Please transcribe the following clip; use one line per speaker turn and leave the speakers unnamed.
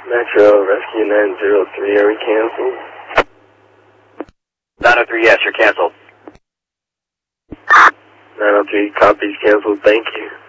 Metro, Rescue 903, are we canceled?
903, yes, you're canceled.
903, copies canceled, thank you.